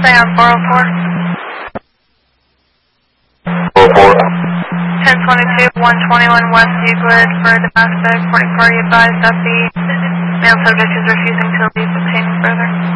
Stay on 404. 404. 1022, 121 West Euclid for domestic. 44, you advised that the male subject is refusing to leave, obtaining further.